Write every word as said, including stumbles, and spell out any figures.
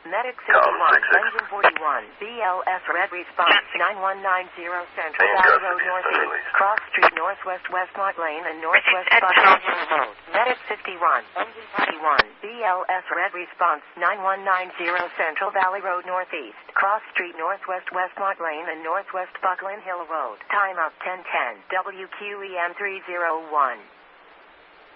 Medic sixty-one, engine forty-one, B L S red response, nine one nine zero Central Valley Road Northeast, Cross Street Northwest Westmont Lane and Northwest Buckland Hill Road. Medic fifty-one, engine forty-one, B L S red response, nine one nine zero Central Valley Road Northeast, Cross Street Northwest Westmont Lane and Northwest Buckland Hill Road. Time up ten ten, W Q E M three oh one.